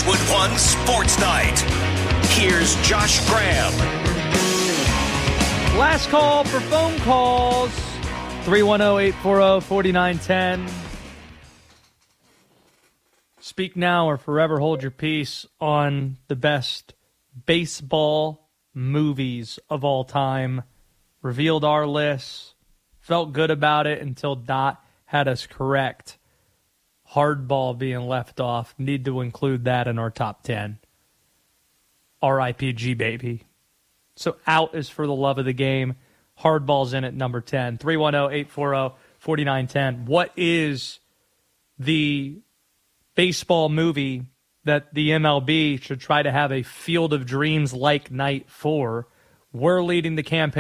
Westwood One Sports Night. Here's Josh Graham. Last call for phone calls. 310-840-4910. Speak now or forever hold your peace on the best baseball movies of all time. Revealed our list. Felt good about it until Dot had us correct. Hardball being left off. Need to include that in our top 10. R.I.P.G. baby. So Out is For the Love of the Game. Hardball's in at number 10. 310-840-4910. What is the baseball movie that the MLB should try to have a Field of Dreams-like night for? We're leading the campaign.